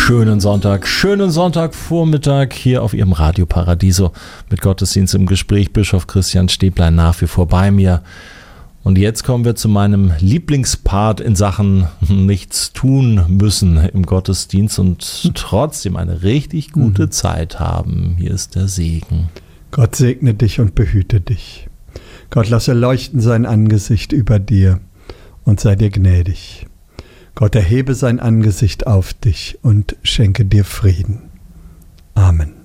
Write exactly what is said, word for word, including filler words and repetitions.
Schönen Sonntag, schönen Sonntagvormittag hier auf Ihrem Radio Paradiso mit Gottesdienst im Gespräch. Bischof Christian Stäblein nach wie vor bei mir. Und jetzt kommen wir zu meinem Lieblingspart in Sachen nichts tun müssen im Gottesdienst und trotzdem eine richtig gute Zeit haben. Hier ist der Segen. Gott segne dich und behüte dich. Gott lasse leuchten sein Angesicht über dir und sei dir gnädig. Gott erhebe sein Angesicht auf dich und schenke dir Frieden. Amen.